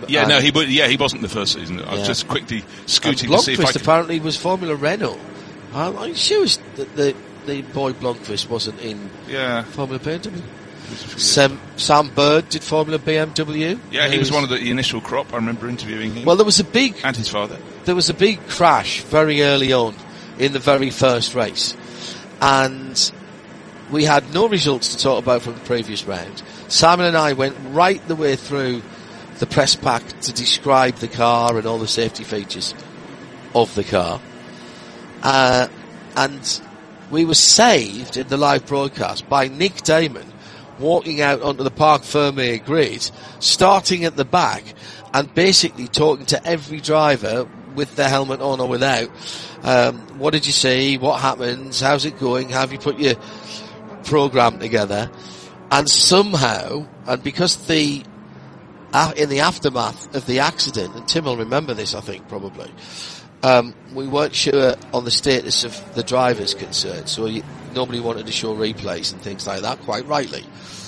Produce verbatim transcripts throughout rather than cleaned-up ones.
Yeah, no, he yeah he wasn't the first season. I was yeah. just quickly scooting to see if I could... apparently was Formula Renault. I'm, I'm sure that the the boy Blomqvist wasn't in yeah. Formula B M W. Sam, Sam Bird did Formula B M W. Yeah, he was one of the initial crop. I remember interviewing him. Well, there was a big... And his father. There was a big crash very early on in the very first race. And we had no results to talk about from the previous round. Simon and I went right the way through the press pack to describe the car and all the safety features of the car. Uh, and we were saved in the live broadcast by Nick Damon walking out onto the Parc Fermé grid, starting at the back and basically talking to every driver with their helmet on or without. Um, what did you see? What happens? How's it going? How have you put your program together? And somehow, and because the uh, in the aftermath of the accident, and Tim will remember this, I think, probably, um, we weren't sure on the status of the drivers concerned, so you, nobody wanted to show replays and things like that, quite rightly.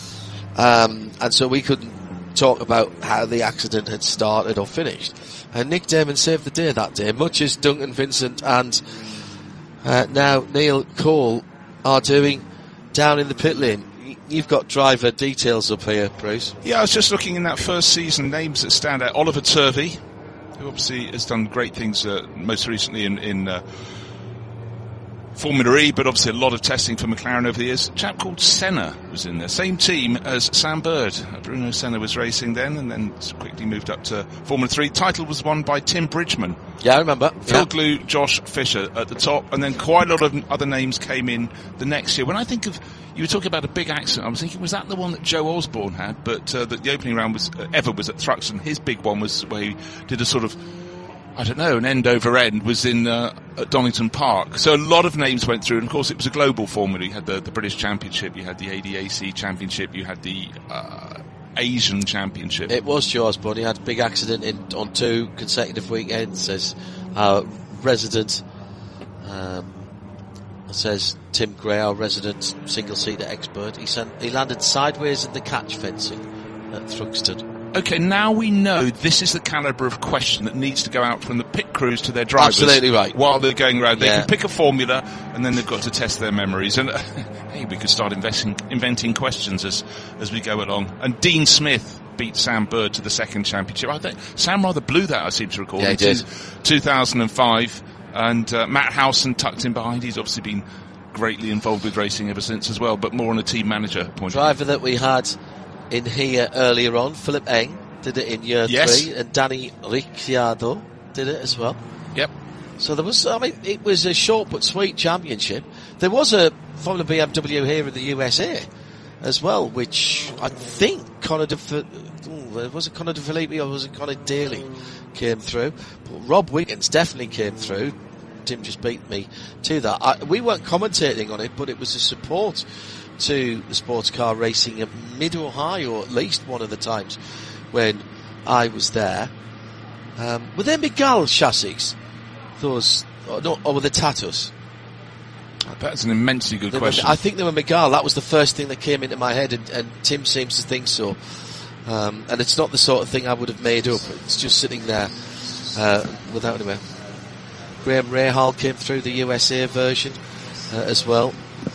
Um, and so we couldn't talk about how the accident had started or finished. And Nick Damon saved the day that day, much as Duncan Vincent and uh, now Neil Cole are doing down in the pit lane. You've got driver details up here, Bruce. Yeah, I was just looking in that first season, names that stand out. Oliver Turvey, who obviously has done great things uh, most recently in, in uh, Formula E, but obviously a lot of testing for McLaren over the years. A chap called Senna was in there. Same team as Sam Bird. Bruno Senna was racing then and then quickly moved up to Formula three. Title was won by Tim Bridgman. Yeah, I remember. Phil yeah. Glue, Josh Fisher at the top, and then quite a lot of other names came in the next year. When I think of, you were talking about a big accident, I was thinking, was that the one that Joe Osborne had? But uh, the, the opening round was, uh, ever was at Thruxton. His big one was where he did a sort of, I don't know, an end over end was in uh, at Donington Park. So a lot of names went through, and of course it was a global formula. You had the, the British Championship, you had the A D A C Championship, you had the uh, Asian Championship. It was Joe Osborne. He had a big accident in, on two consecutive weekends, as our resident, um, says Tim Gray, our resident single-seater expert. He, sent, he landed sideways in the catch fencing at Thruxton. Okay, now we know this is the calibre of question that needs to go out from the pit crews to their drivers. Absolutely right. While they're going around. They yeah. can pick a formula and then they've got to test their memories. And uh, hey, we could start investing, inventing questions as, as we go along. And Dean Smith beat Sam Bird to the second championship. I think Sam rather blew that, I seem to recall. Yeah, he did. two thousand five. And uh, Matt Howson tucked in behind. He's obviously been greatly involved with racing ever since as well, but more on a team manager point Driver of view. that we had in here earlier on, Philip Eng, did it in year yes. three, and Danny Ricciardo did it as well. Yep. So there was, I mean, it was a short but sweet championship. There was a Formula B M W here in the U S A as well, which I think Conor de, ooh, was it Conor de Filippi or was it Conor Daly came through? But Rob Wiggins definitely came through. Tim just beat me to that. I, we weren't commentating on it, but it was a support to the sports car racing at Mid-Ohio, at least one of the times when I was there. Um, were they Miguel chassis? Those, or, no, or were they Tatus? That's an immensely good they question. Were, I think they were Miguel. That was the first thing that came into my head, and, and Tim seems to think so. Um, and it's not the sort of thing I would have made up. It's just sitting there uh, without anywhere. Graham Rahal came through the U S A version uh, as well.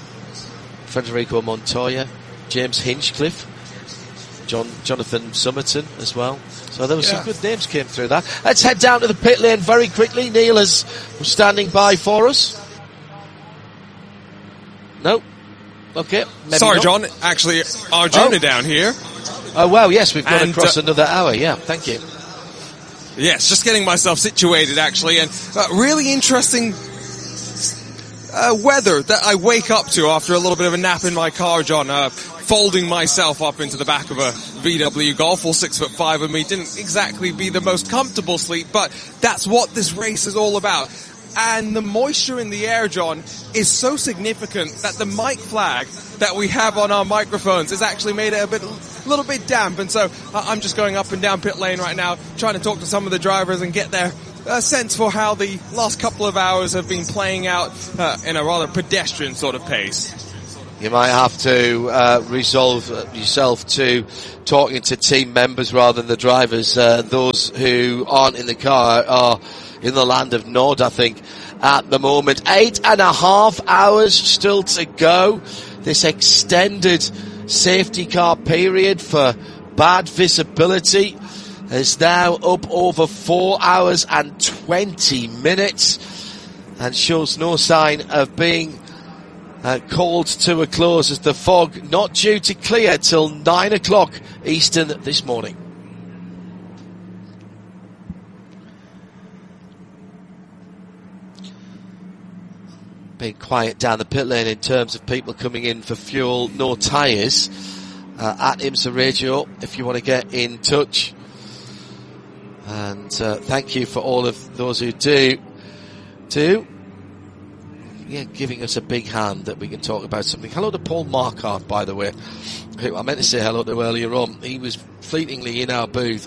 Federico Montoya, James Hinchcliffe, John Jonathan Summerton as well. So there were yeah. some good names came through that. Let's head down to the pit lane very quickly. Neil is standing by for us. No? Okay. Maybe Sorry, not. John. Actually, Arjuna oh. down here. Oh, well, yes, we've got and, across uh, another hour. Yeah, thank you. Yes, just getting myself situated, actually, and uh, really interesting uh, weather that I wake up to after a little bit of a nap in my car, John. Uh, folding myself up into the back of a V W Golf, all six foot five of me, didn't exactly be the most comfortable sleep, but that's what this race is all about. And the moisture in the air, John, is so significant that the mic flag that we have on our microphones has actually made it a bit, a little bit damp. And so uh, I'm just going up and down pit lane right now, trying to talk to some of the drivers and get their uh, sense for how the last couple of hours have been playing out uh, in a rather pedestrian sort of pace. You might have to uh, resolve yourself to talking to team members rather than the drivers. Uh, those who aren't in the car are in the land of Nod, I think, at the moment. Eight and a half hours still to go. This extended safety car period for bad visibility is now up over four hours and twenty minutes and shows no sign of being uh, called to a close, as the fog not due to clear till nine o'clock Eastern this morning. Being quiet down the pit lane in terms of people coming in for fuel, no tyres. Uh, at IMSA Radio, if you want to get in touch. And uh, thank you for all of those who do, do, yeah, giving us a big hand that we can talk about something. Hello to Paul Marquardt, by the way, who I meant to say hello to earlier on. He was fleetingly in our booth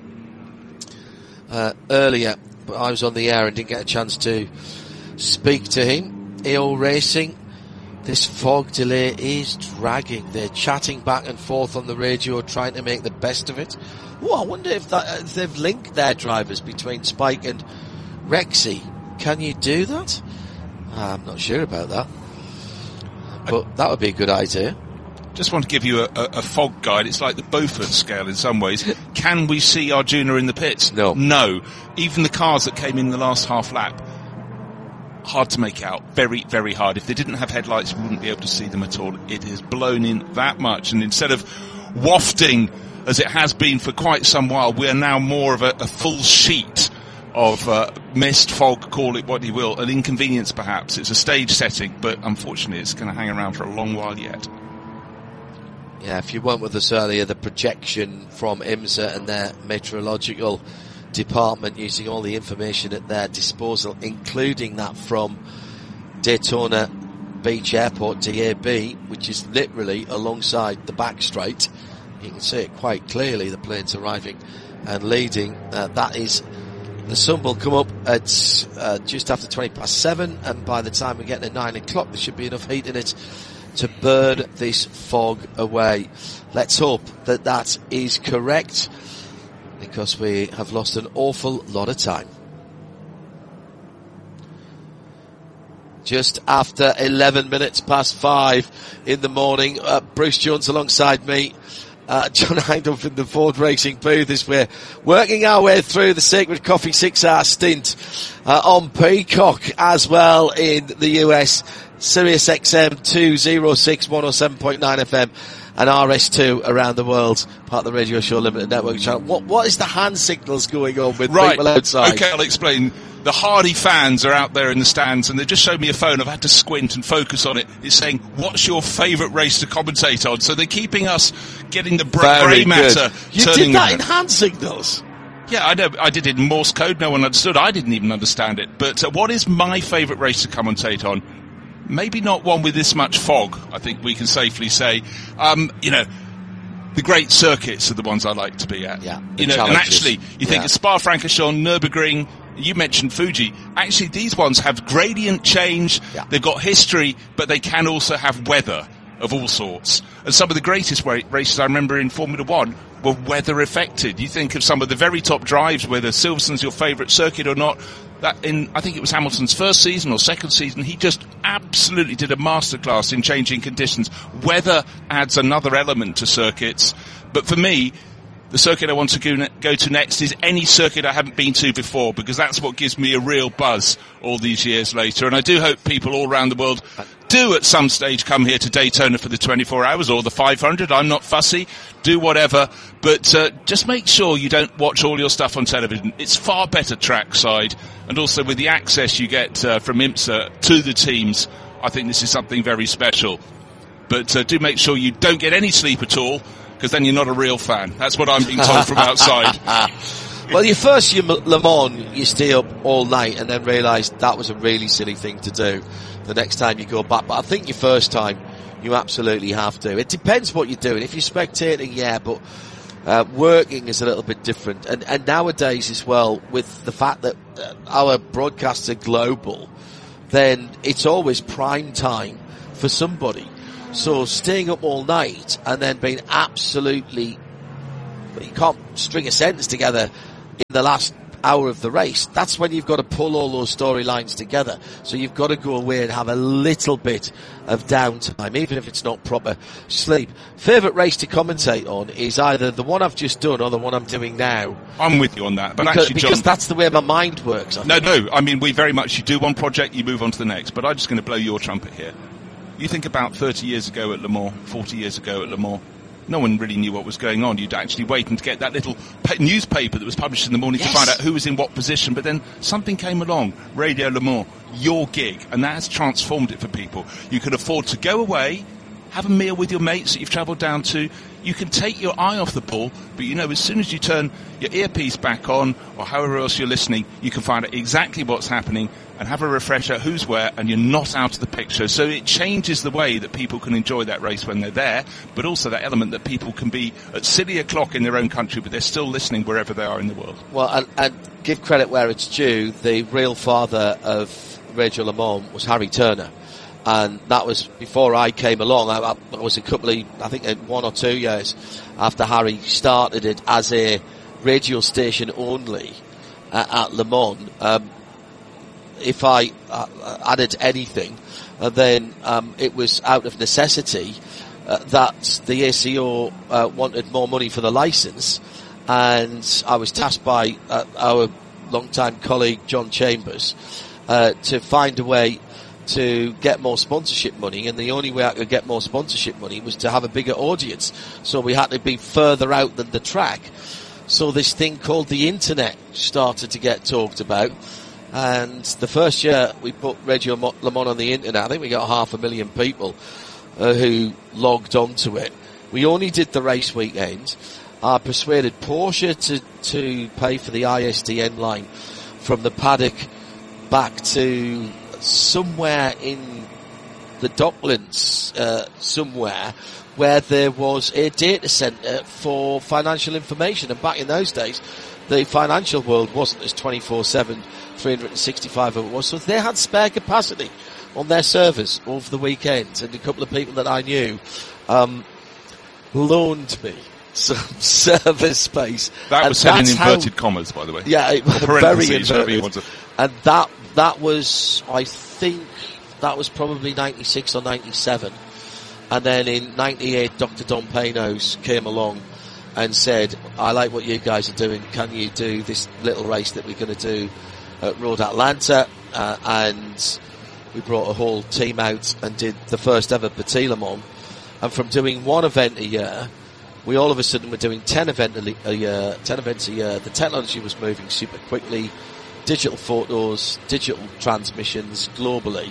uh, earlier, but I was on the air and didn't get a chance to speak to him. E O Racing, this fog delay is dragging. They're chatting back and forth on the radio, trying to make the best of it. Oh, I wonder if, that, if they've linked their drivers between Spike and Rexy. Can you do that? I'm not sure about that, but I, that would be a good idea. Just want to give you a, a, a fog guide. It's like the Beaufort scale in some ways. Can we see Arjuna in the pits? No. No. Even the cars that came in the last half lap, hard to make out. Very, very hard. If they didn't have headlights, we wouldn't be able to see them at all. It has blown in that much, and instead of wafting as it has been for quite some while, we're now more of a, a full sheet of uh, mist, fog, call it what you will, an inconvenience perhaps. It's a stage setting, but unfortunately it's going to hang around for a long while yet. Yeah, if you weren't with us earlier, the projection from IMSA and their meteorological department, using all the information at their disposal, including that from Daytona Beach Airport, D A B, which is literally alongside the back straight. You can see it quite clearly, the plane's arriving and leading. Uh, that is, the sun will come up at uh, just after twenty past seven, and by the time we get to nine o'clock, there should be enough heat in it to burn this fog away. Let's hope that that is correct, because we have lost an awful lot of time. Just after eleven minutes past five in the morning, uh, Bruce Jones alongside me, uh, John Hindhaugh in the Ford Racing booth, as we're working our way through the Sacred Coffee six-hour stint uh, on Peacock, as well in the U S, Sirius X M two oh six, one oh seven point nine F M, and R S two around the world, part of the Radio Show Limited Network channel. What, what is the hand signals going on with right. people outside? Okay, I'll explain. The Hardy fans are out there in the stands, and they just showed me a phone. I've had to squint and focus on it. It's saying, what's your favourite race to commentate on? So they're keeping us getting the grey matter. You turning did that around. in hand signals? Yeah, I know. I did it in Morse code. No one understood. I didn't even understand it. But uh, what is my favourite race to commentate on? Maybe not one with this much fog, I think we can safely say. Um, you know, the great circuits are the ones I like to be at. Yeah, you know, and actually, you think yeah. of Spa-Francorchamps, Nürburgring, you mentioned Fuji. Actually, these ones have gradient change. Yeah. They've got history, but they can also have weather of all sorts. And some of the greatest ra- races I remember in Formula One were weather affected. You think of some of the very top drives, whether Silverstone's your favourite circuit or not. That in, I think it was Hamilton's first season or second season, he just absolutely did a masterclass in changing conditions. Weather adds another element to circuits. But for me, the circuit I want to go, go to next is any circuit I haven't been to before, because that's what gives me a real buzz all these years later. And I do hope people all around the world do at some stage come here to Daytona for the twenty-four hours or the five hundred. I'm not fussy. Do whatever. But uh, just make sure you don't watch all your stuff on television. It's far better trackside. And also with the access you get uh, from IMSA to the teams, I think this is something very special. But uh, do make sure you don't get any sleep at all, because then you're not a real fan. That's what I'm being told from outside. Well, your first Le Mans, you stay up all night and then realise that was a really silly thing to do the next time you go back. But I think your first time, you absolutely have to. It depends what you're doing. If you're spectating, yeah, but uh, working is a little bit different. And, and nowadays as well, with the fact that uh, our broadcasts are global, then it's always prime time for somebody. So staying up all night and then being absolutely, you can't string a sentence together in the last hour of the race. That's when you've got to pull all those storylines together. So you've got to go away and have a little bit of downtime, even if it's not proper sleep. Favourite race to commentate on is either the one I've just done or the one I'm doing now. I'm with you on that. But because, actually, John, because that's the way my mind works. I no, think. no. I mean, we very much, you do one project, you move on to the next. But I'm just going to blow your trumpet here. You think about thirty years ago at Le Mans, forty years ago at Le Mans. No one really knew what was going on. You'd actually wait and get that little pa- newspaper that was published in the morning yes. to find out who was in what position. But then something came along, Radio Le Mans, your gig, and that has transformed it for people. You can afford to go away, have a meal with your mates that you've travelled down to. You can take your eye off the ball, but you know, as soon as you turn your earpiece back on, or however else you're listening, you can find out exactly what's happening and have a refresher who's where, and you're not out of the picture. So it changes the way that people can enjoy that race when they're there, but also that element that people can be at silly o'clock in their own country, but they're still listening wherever they are in the world. Well, and, and give credit where it's due, the real father of Radio Le Mans was Harry Turner. And that was before I came along. I, I was a couple of, I think one or two years after Harry started it as a radio station only uh, at Le Mans. Um, if I uh, added anything, uh, then um, it was out of necessity uh, that the A C O uh, wanted more money for the licence, and I was tasked by uh, our long-time colleague John Chambers uh, to find a way to get more sponsorship money, and the only way I could get more sponsorship money was to have a bigger audience. So we had to be further out than the track. So this thing called the internet started to get talked about. And the first year we put Radio Le Mans on the internet, I think we got half a million people uh, who logged onto it. We only did the race weekend. I persuaded Porsche to, to pay for the I S D N line from the paddock back to somewhere in the Docklands, uh, somewhere where there was a data centre for financial information. And back in those days, the financial world wasn't as twenty-four seven, three hundred sixty-five as it was. So they had spare capacity on their servers over the weekend. And a couple of people that I knew, um, loaned me some server space. That and was said in inverted how, commas, by the way. Yeah, it was very inverted. To... And that, that was, I think, that was probably ninety-six or ninety-seven. And then in ninety-eight, Doctor Don Panos came along and said, I like what you guys are doing. Can you do this little race that we're going to do at Road Atlanta? Uh, and we brought a whole team out and did the first ever Petit Le Mans. And from doing one event a year, we all of a sudden were doing ten event a year, ten events a year. The technology was moving super quickly. Digital photos, digital transmissions globally.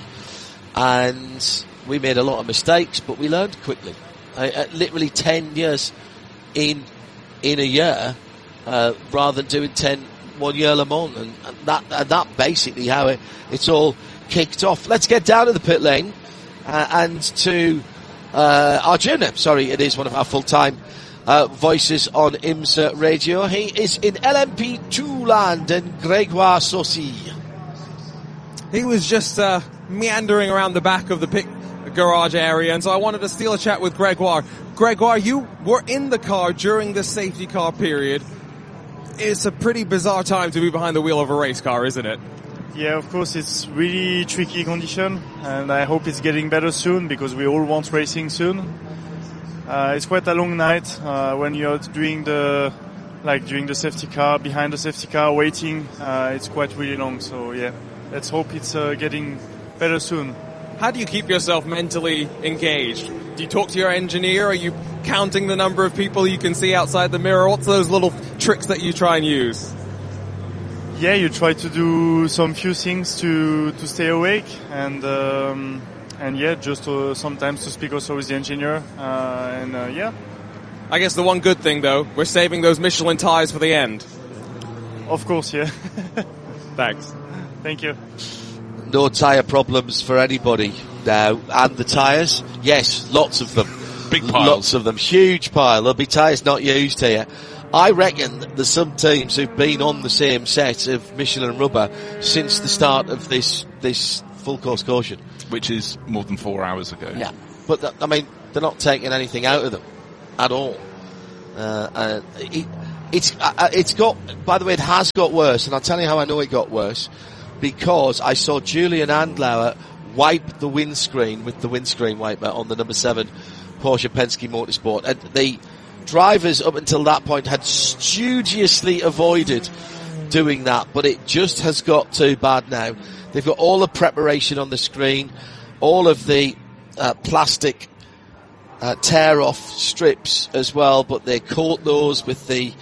And we made a lot of mistakes, but we learned quickly. Uh, uh, literally ten years in in a year, uh, rather than doing ten one year Le Mans, and, and that and that basically how it it's all kicked off. Let's get down to the pit lane uh, and to uh, our journey. Sorry, it is one of our full time uh, voices on IMSA Radio. He is in L M P two land, and Gregoire Saucy. He was just uh, meandering around the back of the pit garage area, and so I wanted to steal a chat with Gregoire. Gregoire, you were in the car during the safety car period. It's a pretty bizarre time to be behind the wheel of a race car, isn't it? Yeah, of course, it's really tricky condition, and I hope it's getting better soon because we all want racing soon. Uh, it's quite a long night uh, when you're doing the, like during the safety car, behind the safety car, waiting. Uh, it's quite really long, so yeah, let's hope it's uh, getting better soon. How do you keep yourself mentally engaged? Do you talk to your engineer? Are you counting the number of people you can see outside the mirror? What's those little tricks that you try and use? Yeah, you try to do some few things to to stay awake, and um, and yeah, just to, sometimes to speak also with the engineer, uh, and uh, yeah. I guess the one good thing though, we're saving those Michelin tires for the end. Of course, yeah. Thanks. Thank you. No tyre problems for anybody now. And the tyres? Yes, lots of them. Big piles. Lots of them. Huge pile. There'll be tyres not used here. I reckon there's some teams who've been on the same set of Michelin rubber since the start of this this full course caution. Which is more than four hours ago. Yeah. but th- I mean, they're not taking anything out of them at all. Uh, and it, it's uh, it's got. By the way, it has got worse, and I'll tell you how I know it got worse, because I saw Julian Andlauer wipe the windscreen with the windscreen wiper on the number seven Porsche Penske Motorsport, and the drivers up until that point had studiously avoided doing that, but it just has got too bad now. They've got all the preparation on the screen, all of the uh, plastic uh, tear-off strips as well, but they coat those with the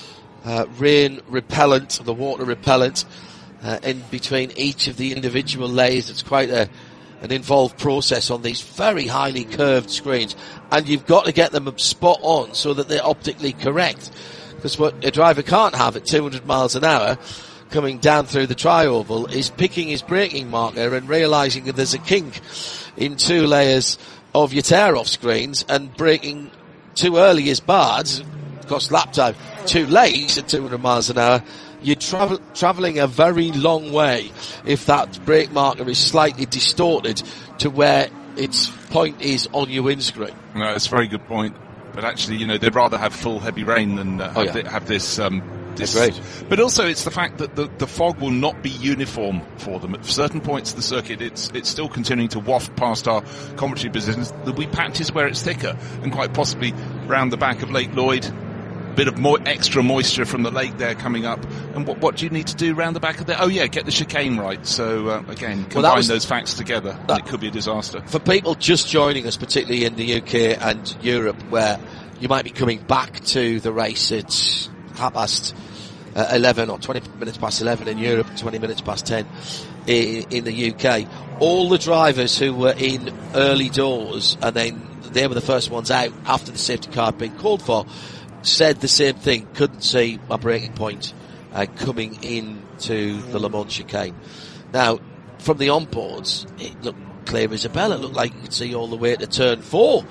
uh, rain repellent, the water repellent, uh, in between each of the individual layers. It's quite a an involved process on these very highly curved screens, and you've got to get them spot on so that they're optically correct, because what a driver can't have at two hundred miles an hour coming down through the tri-oval is picking his braking marker and realising that there's a kink in two layers of your tear-off screens, and braking too early is bad, costs lap time. Too late at two hundred miles an hour, you're travel, travelling a very long way if that brake marker is slightly distorted to where its point is on your windscreen. No, it's a very good point. But actually, you know, they'd rather have full heavy rain than uh, oh, have, yeah. th- have this... Um, this Great. But also it's the fact that the, the fog will not be uniform for them. At certain points of the circuit, it's it's still continuing to waft past our commentary positions. We practice where it's thicker, and quite possibly round the back of Lake Lloyd, bit of mo- extra moisture from the lake there coming up. And what, what do you need to do round the back of there? Oh yeah, get the chicane right. So uh, again, combine well, was, those facts together, and it could be a disaster. For people just joining us, particularly in the U K and Europe, where you might be coming back to the race at half past uh, eleven or twenty minutes past eleven in Europe, twenty minutes past ten in, in the U K, all the drivers who were in early doors, and then they were the first ones out after the safety car had been called for, said the same thing. Couldn't see my braking point uh, coming into the Le Mans chicane. Now, from the onboards, it looked clear as a bell. It looked like you could see all the way to turn four.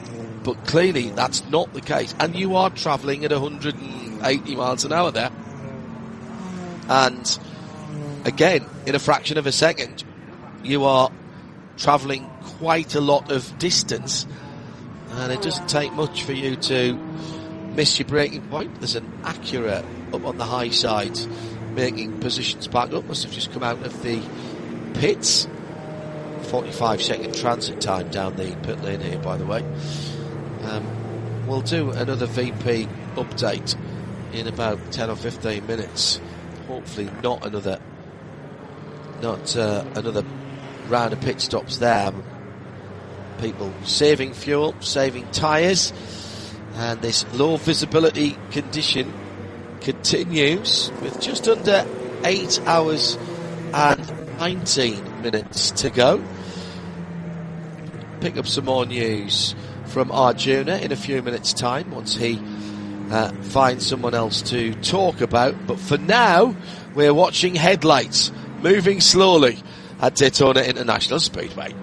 But clearly, that's not the case. And you are travelling at one hundred eighty miles an hour there. And again, in a fraction of a second, you are travelling quite a lot of distance. And it doesn't take much for you to miss your braking point. There's an Acura up on the high side making positions back up. Must have just come out of the pits. forty-five second transit time down the pit lane here, by the way. Um, we'll do another V P update in about ten or fifteen minutes. Hopefully not another not uh, another round of pit stops there. People saving fuel, saving tyres, and this low visibility condition continues with just under eight hours and nineteen minutes to go. Pick up some more news from Arjuna in a few minutes' time once he uh, finds someone else to talk about. But for now, we're watching headlights moving slowly at Daytona International Speedway.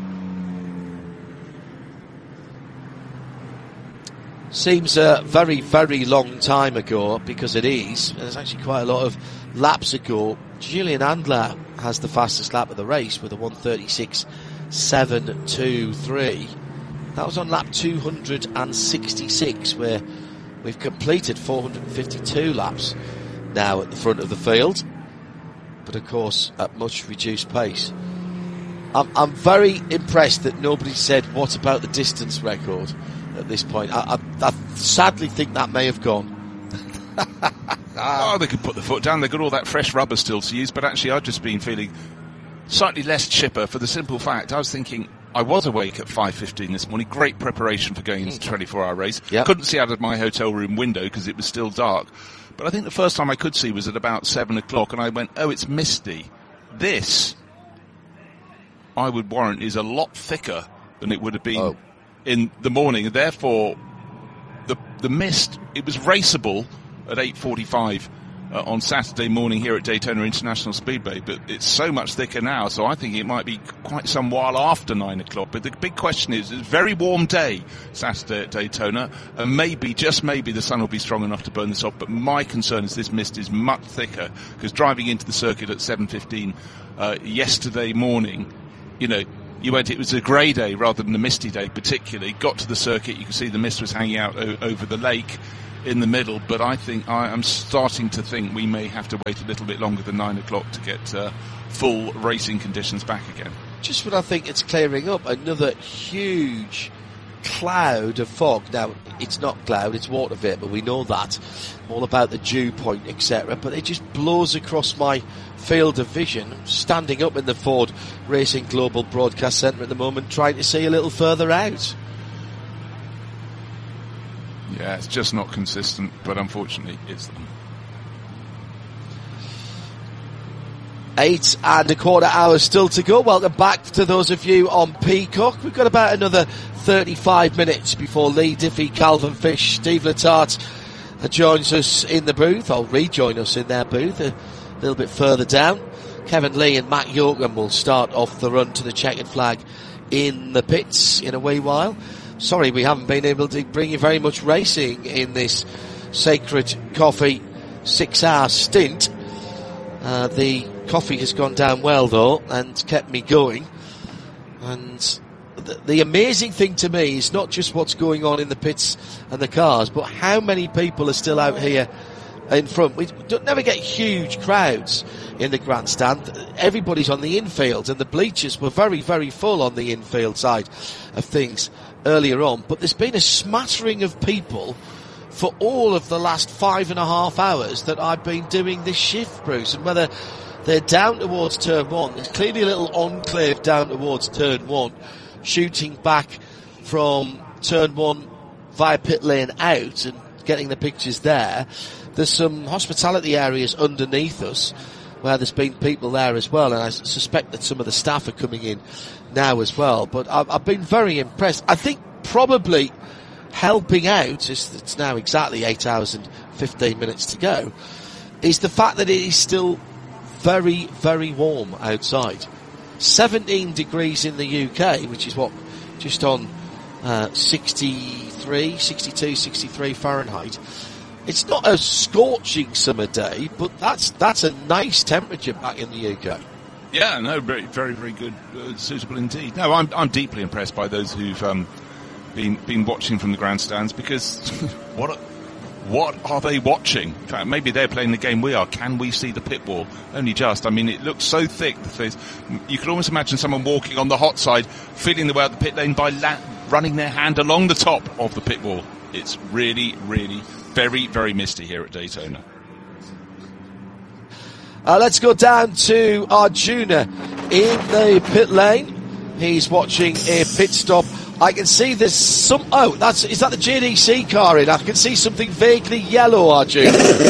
Seems a very, very long time ago, because it is. There's actually quite a lot of laps ago. Julian Andlauer has the fastest lap of the race with a one thirty-six seven twenty-three. That was on lap two hundred sixty-six, where we've completed four hundred fifty-two laps now at the front of the field, but of course at much reduced pace. I'm, I'm very impressed that nobody said, what about the distance record at this point? I, I, I sadly think that may have gone. Oh, they could put the foot down. They've got all that fresh rubber still to use, but actually I've just been feeling slightly less chipper for the simple fact I was thinking I was awake at five fifteen this morning. Great preparation for going into the twenty-four hour race. Yep. Couldn't see out of my hotel room window because it was still dark. But I think the first time I could see was at about seven o'clock, and I went, oh, it's misty. This, I would warrant, is a lot thicker than it would have been oh. in the morning. Therefore, the the mist, it was raceable at eight forty-five uh, on Saturday morning here at Daytona International Speedway, but it's so much thicker now, so I think it might be quite some while after nine o'clock. But the big question is, it's a very warm day Saturday at Daytona, and maybe, just maybe, the sun will be strong enough to burn this off, but my concern is this mist is much thicker, because driving into the circuit at seven fifteen uh, yesterday morning, you know, you went, it was a grey day rather than a misty day particularly. Got to the circuit, you could see the mist was hanging out o- over the lake in the middle, but I think I am starting to think we may have to wait a little bit longer than nine o'clock to get uh, full racing conditions back again. Just when I think it's clearing up, another huge cloud of fog. Now, it's not cloud, it's water vapour, we know that. All about the dew point, et cetera. But it just blows across my field of vision. I'm standing up in the Ford Racing Global Broadcast Centre at the moment, trying to see a little further out. Yeah, it's just not consistent, but unfortunately it's them. Eight and a quarter hours still to go. Welcome back to those of you on Peacock. We've got about another thirty-five minutes before Lee Diffie, Calvin Fish, Steve Letarte joins us in the booth. I'll rejoin us in their booth a little bit further down. Kevin Lee and Matt Yoakum will start off the run to the checkered flag in the pits in a wee while. Sorry we haven't been able to bring you very much racing in this Sacred Coffee six-hour stint. Uh, the coffee has gone down well though and kept me going. And the, the amazing thing to me is not just what's going on in the pits and the cars, but how many people are still out here in front. We don't never get huge crowds in the grandstand. Everybody's on the infield, and the bleachers were very, very full on the infield side of things earlier on. But there's been a smattering of people for all of the last five and a half hours that I've been doing this shift, Bruce. And whether they're down towards turn one, there's clearly a little enclave down towards turn one, shooting back from turn one via pit lane out and getting the pictures there. There's some hospitality areas underneath us where there's been people there as well, and I suspect that some of the staff are coming in now as well. But I've, I've been very impressed. I think probably helping out, it's now exactly eight hours and fifteen minutes to go, is the fact that it is still very, very warm outside. seventeen degrees in the U K, which is what, just on uh, sixty-three, sixty-two, sixty-three Fahrenheit. It's not a scorching summer day, but that's that's a nice temperature back in the U K. Yeah, no, very, very, very good, uh, suitable indeed. No, I'm I'm deeply impressed by those who've um, been been watching from the grandstands, because what are, what are they watching? In fact, maybe they're playing the game we are. Can we see the pit wall? Only just. I mean, it looks so thick. That you could almost imagine someone walking on the hot side, feeling the way out the pit lane by la- running their hand along the top of the pit wall. It's really, really very, very misty here at Daytona. Uh, let's go down to Arjuna in the pit lane. He's watching a pit stop. I can see there's some... Oh, that's is that the J D C car in? I can see something vaguely yellow, Arjuna.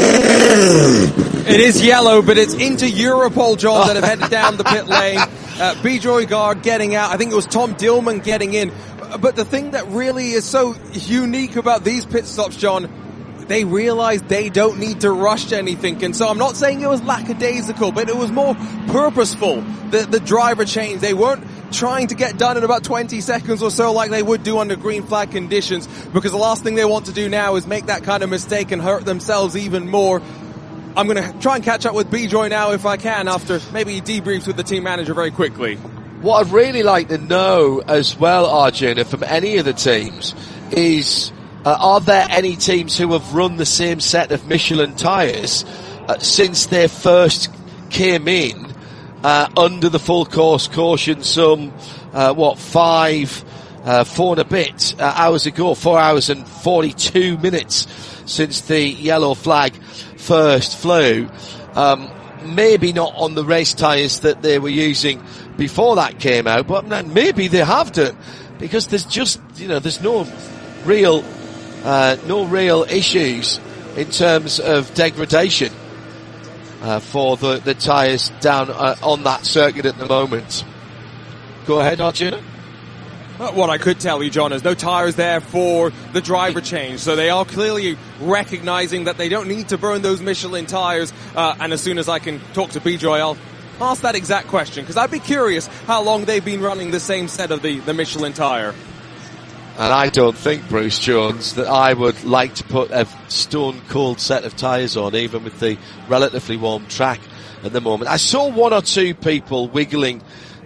It is yellow, but it's into Europol, John, that have headed down the pit lane. Uh, Bijoy Garg getting out. I think it was Tom Dillman getting in. But the thing that really is so unique about these pit stops, John, they realized they don't need to rush anything. And so I'm not saying it was lackadaisical, but it was more purposeful. The, the driver change, they weren't trying to get done in about twenty seconds or so like they would do under green flag conditions, because the last thing they want to do now is make that kind of mistake and hurt themselves even more. I'm going to try and catch up with Bijoy now if I can, after maybe he debriefs with the team manager very quickly. What I'd really like to know as well, Arjuna, from any of the teams is, uh, are there any teams who have run the same set of Michelin tyres uh, since they first came in uh, under the full course caution some, uh, what, five, uh, four and a bit uh, hours ago, four hours and forty-two minutes since the yellow flag first flew. Um, maybe not on the race tyres that they were using before that came out, but maybe they have done, because there's just, you know, there's no real, uh, no real issues in terms of degradation uh, for the, the tyres down uh, on that circuit at the moment. Go ahead, Arjuna. What I could tell you, John, is no tyres there for the driver change. So they are clearly recognizing that they don't need to burn those Michelin tyres. Uh, and as soon as I can talk to Bijoy, I'll ask that exact question, because I'd be curious how long they've been running the same set of the, the Michelin tyre. And I don't think, Bruce Jones, that I would like to put a stone cold set of tyres on, even with the relatively warm track at the moment. I saw one or two people wiggling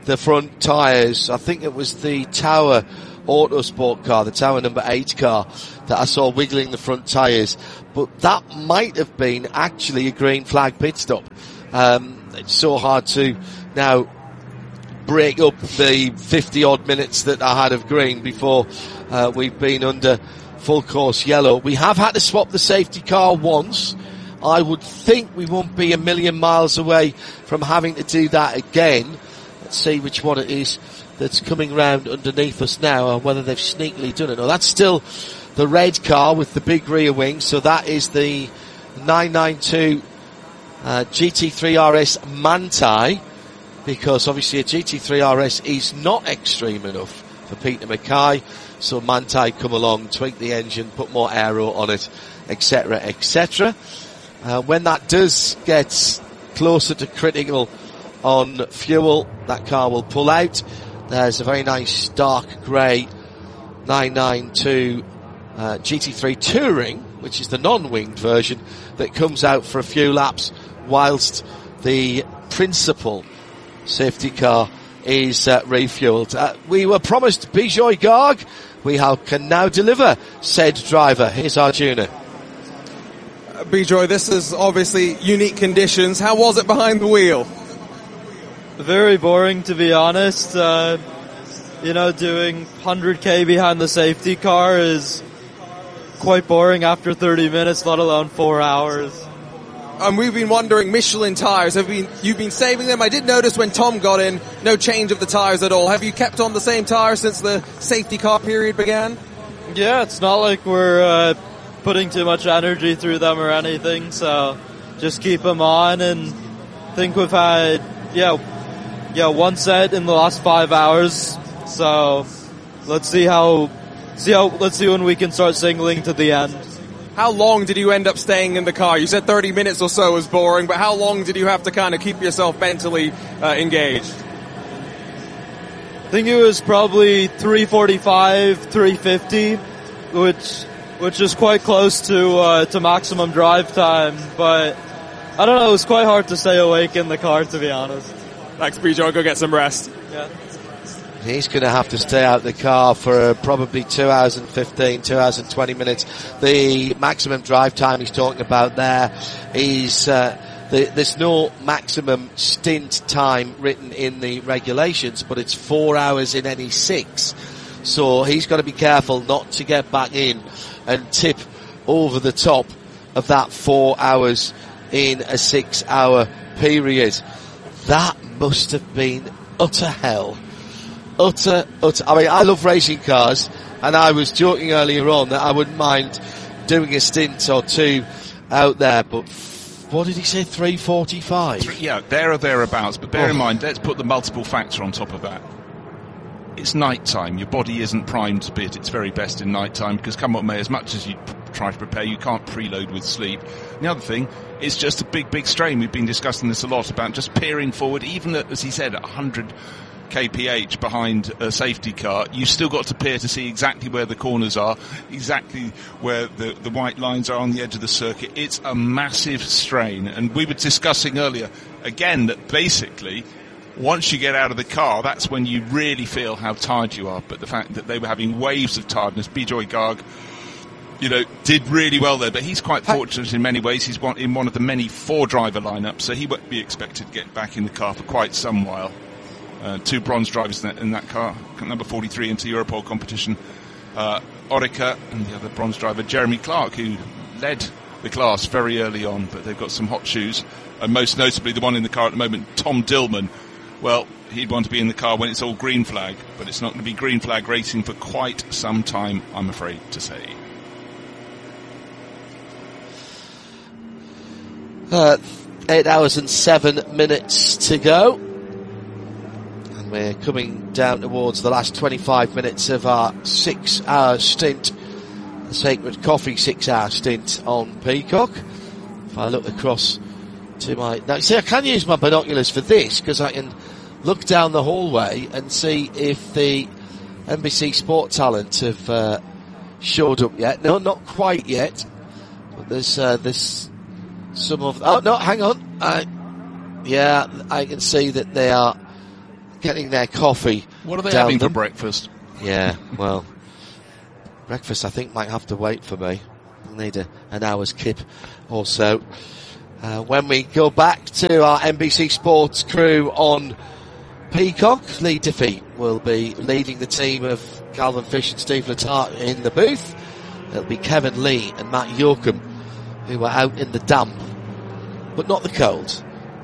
the front tyres. I think it was the Tower Autosport car, the Tower number eight car, that I saw wiggling the front tyres. But that might have been actually a green flag pit stop. Um, it's so hard to now break up the fifty odd minutes that I had of green before uh, we've been under full course yellow. We have had to swap the safety car once. I would think we won't be a million miles away from having to do that again. Let's see which one it is that's coming round underneath us now, or whether they've sneakily done it. No, that's still the red car with the big rear wing, so that is the nine ninety-two uh, G T three R S Manthey, because obviously a G T three R S is not extreme enough for Peter Mackay, so Manthey come along, tweak the engine, put more aero on it, etc, et cetera. Uh, when that does get closer to critical on fuel, that car will pull out. There's a very nice dark grey nine ninety-two uh, G T three Touring, which is the non-winged version, that comes out for a few laps whilst the principal safety car is uh, refueled. Uh, we were promised Bijoy Garg. We have, can now deliver said driver. Here's Arjuna. Uh, Bijoy, this is obviously unique conditions. How was it behind the wheel? Very boring, to be honest. Uh, you know, doing one hundred k behind the safety car is quite boring after thirty minutes, let alone four hours. And we've been wondering, Michelin tyres, have been, you've been saving them. I did notice when Tom got in, no change of the tyres at all. Have you kept on the same tyres since the safety car period began? Yeah, it's not like we're uh, putting too much energy through them or anything, so just keep them on. And I think we've had, yeah, yeah, one set in the last five hours. So let's see how, see how, let's see when we can start singling to the end. How long did you end up staying in the car? You said thirty minutes or so was boring, but how long did you have to kind of keep yourself mentally uh, engaged? I think it was probably three forty-five, three fifty, which which is quite close to uh, to maximum drive time. But I don't know, it was quite hard to stay awake in the car, to be honest. Thanks, Bijoy. Go get some rest. Yeah. He's going to have to stay out the car for uh, probably two hours and fifteen, two hours and twenty minutes. The maximum drive time he's talking about there is, uh, the, there's no maximum stint time written in the regulations, but it's four hours in any six. So he's got to be careful not to get back in and tip over the top of that four hours in a six hour period. That must have been utter hell. Utter, utter, I mean, I love racing cars, and I was joking earlier on that I wouldn't mind doing a stint or two out there, but what did he say, three forty-five? Yeah, there or thereabouts, but bear oh. in mind, let's put the multiple factor on top of that. It's night time. Your body isn't primed to be at its very best in night time, because come what may, as much as you p- try to prepare, you can't preload with sleep. And the other thing, it's just a big, big strain. We've been discussing this a lot about just peering forward, even at, as he said, at one hundred kph behind a safety car, you've still got to peer to see exactly where the corners are, exactly where the, the white lines are on the edge of the circuit. It's a massive strain. And we were discussing earlier, again, that basically, once you get out of the car, that's when you really feel how tired you are. But the fact that they were having waves of tiredness, Bijoy Garg, you know, did really well there. But he's quite fortunate in many ways. He's one, in one of the many four-driver lineups, so he won't be expected to get back in the car for quite some while. Uh, two bronze drivers in that, in that car, number forty-three into Europol competition, uh, Orica, and the other bronze driver, Jeremy Clark, who led the class very early on, but they've got some hot shoes, and most notably the one in the car at the moment, Tom Dillman. Well, he'd want to be in the car when it's all green flag, but it's not going to be green flag racing for quite some time, I'm afraid to say. Uh, eight hours and seven minutes to go. We're coming down towards the last twenty-five minutes of our six-hour stint, the Sacred Coffee six-hour stint on Peacock. If I look across to my... Now, see, I can use my binoculars for this, because I can look down the hallway and see if the N B C Sport talent have uh, showed up yet. No, not quite yet. But there's, uh, there's some of... Oh, no, hang on. I, yeah, I can see that they are... getting their coffee. What are they down having them. for breakfast? Yeah, well, breakfast I think might have to wait for me. I'll need a, an hour's kip or so. Uh, when we go back to our N B C Sports crew on Peacock, Lee Diffie will be leading the team of Calvin Fish and Steve Letarte in the booth. It'll be Kevin Lee and Matt Yorkham who are out in the damp, but not the cold.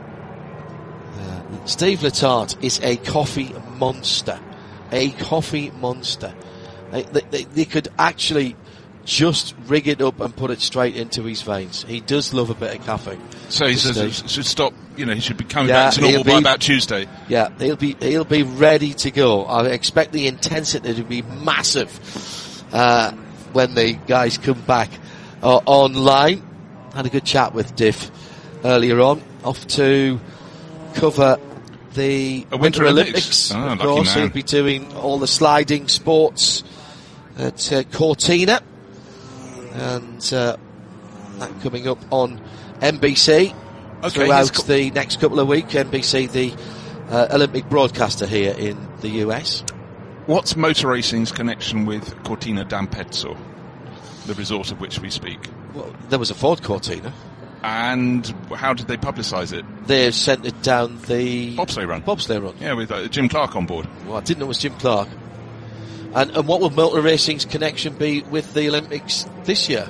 Uh, Steve Letarte is a coffee monster. A coffee monster. They, they, they could actually just rig it up and put it straight into his veins. He does love a bit of caffeine. So he says he should stop, you know, he should be coming Yeah, back to normal he'll by be- about Tuesday. Yeah, he'll be he'll be ready to go. I expect the intensity to be massive uh, when the guys come back uh, online. Had a good chat with Diff earlier on. Off to cover the A Winter Olympics. Olympics. Oh, of lucky course, man. he'll be doing all the sliding sports at uh, Cortina, and uh, that coming up on N B C. Okay, Throughout here's co- the next couple of weeks, N B C, the uh, Olympic broadcaster here in the U S. What's motor racing's connection with Cortina d'Ampezzo, the resort of which we speak? Well, there was a Ford Cortina. And how did they publicise it? They sent it down the Bobsleigh run. bobsleigh run. Yeah, with uh, Jim Clark on board. Well, I didn't know it was Jim Clark. And, and what will motor racing's connection be with the Olympics this year?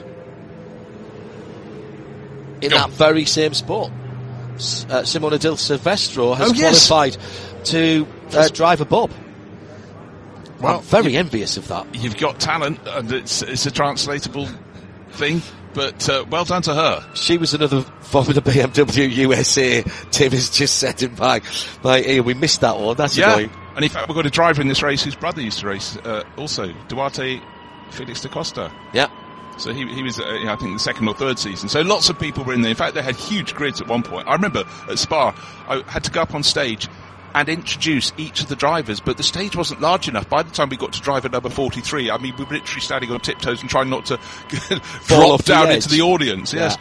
In Go that on. very same sport. S- Uh, Simona Del Silvestro has Oh, yes. qualified to uh, drive a bob. Well, I'm very envious of that. You've got talent, and it's, it's a translatable thing, but uh, well done to her. She was another form of the B M W U S A. Tim has just set him back. Like, hey, we missed that one. That's Yeah, annoying. and in fact, we've got a driver in this race whose brother used to race uh, also, Duarte Felix da Costa. Yeah. So he he was, uh, you know, I think, the second or third season. So lots of people were in there. In fact, they had huge grids at one point. I remember at Spa, I had to go up on stage and introduce each of the drivers, but the stage wasn't large enough. By the time we got to driver number forty-three, I mean, we were literally standing on tiptoes and trying not to drop off the down edge. into the audience. Yes.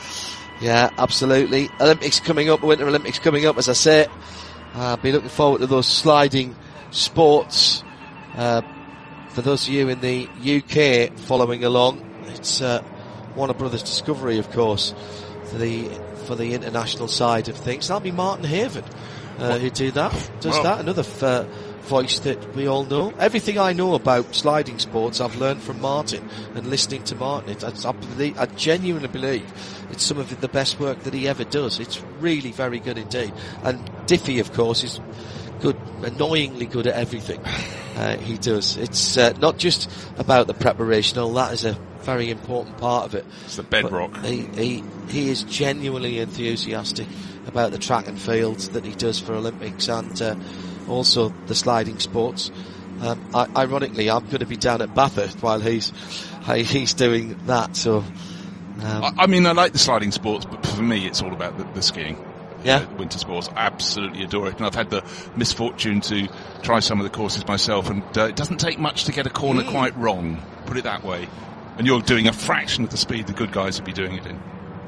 Yeah, absolutely. Olympics coming up, Winter Olympics coming up, as I say. I'll be looking forward to those sliding sports. Uh, for those of you in the U K following along, it's uh, Warner Brothers Discovery, of course, for the for the international side of things. That'll be Martin Haven uh, who do that. Does Well- that? Another f- uh, voice that we all know. Everything I know about sliding sports, I've learned from Martin and listening to Martin. It, I, I, believe, I genuinely believe it's some of the best work that he ever does. It's really very good indeed. And Diffie, of course, is good, annoyingly good at everything uh, he does. It's uh, not just about the preparation, all that is a very important part of it. It's the bedrock. But He, he, he is genuinely enthusiastic about the track and field that he does for Olympics and uh, also the sliding sports. Um, I, ironically, I'm going to be down at Bathurst while he's he's doing that. So, um, I, I mean, I like the sliding sports, but for me, it's all about the, the skiing. Yeah. Uh, winter sports. I absolutely adore it. And I've had the misfortune to try some of the courses myself, and uh, it doesn't take much to get a corner Mm. quite wrong, put it that way. And you're doing a fraction of the speed the good guys would be doing it in.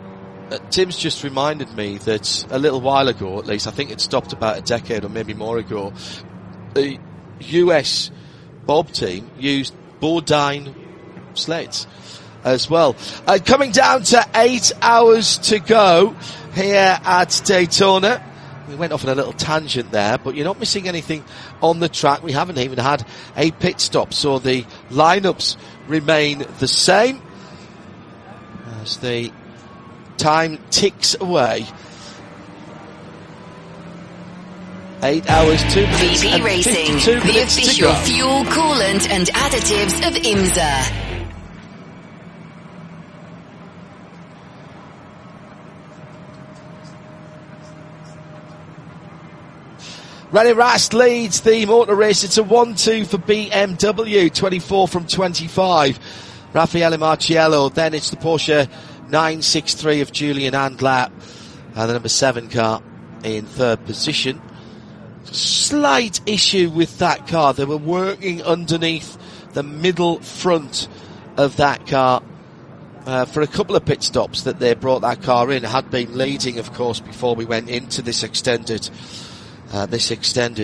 Uh, Tim's just reminded me that a little while ago, at least, I think it stopped about a decade or maybe more ago, the U S Bob team used Bodine sleds as well. Uh, coming down to eight hours to go here at Daytona. We went off on a little tangent there, but you're not missing anything on the track. We haven't even had a pit stop, so the lineups remain the same as the time ticks away. Eight hours, two minutes, V B and Racing, fifty-two the minutes to official go. fuel, coolant and additives of IMSA. Rennie Rast leads the motor race. It's a one two for B M W, twenty-four from twenty-five. Raffaele Marciello. Then it's the Porsche nine sixty-three of Julian Andlat. And the number seven car in third position. Slight issue with that car. They were working underneath the middle front of that car uh, for a couple of pit stops that they brought that car in. It had been leading, of course, before we went into this extended Uh, this extended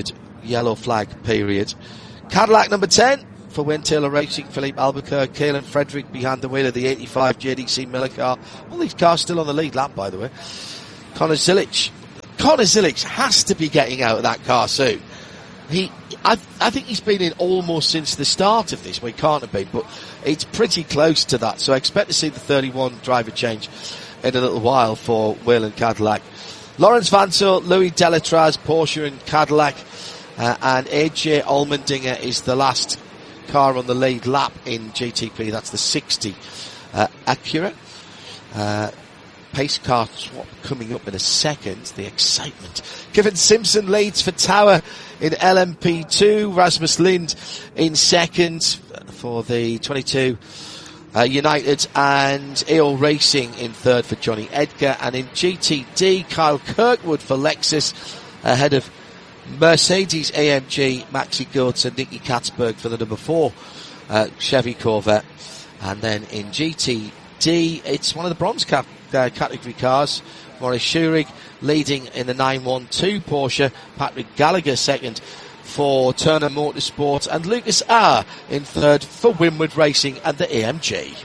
yellow flag period. Cadillac number ten for Wayne Taylor Racing, Philippe Albuquerque, Caelan Frederick behind the wheel of the eighty-five J D C Miller car. All these cars still on the lead lap, by the way. Connor Zilic. Connor Zilic has to be getting out of that car soon. He, I, I think he's been in almost since the start of this. Well, he can't have been, but it's pretty close to that. So I expect to see the thirty-one driver change in a little while for Whelen Cadillac. Lawrence Vanthoor, Louis Delatraz, Porsche and Cadillac, uh, and A J Allmendinger is the last car on the lead lap in G T P. That's the sixty uh, Acura. Uh, pace car swap coming up in a second. The excitement. Kevin Simpson leads for Tower in L M P two. Rasmus Lind in second for the twenty-two uh, United, and E O Racing in third for Johnny Edgar. And in G T D, Kyle Kirkwood for Lexus ahead of Mercedes A M G, Maxi Goetz and Nicky Katzberg for the number four uh, Chevy Corvette. And then in G T D, it's one of the bronze cap, uh, category cars. Maurice Schurig leading in the nine one two Porsche. Patrick Gallagher second for Turner Motorsport. And Lucas Auer in third for Winward Racing and the A M G.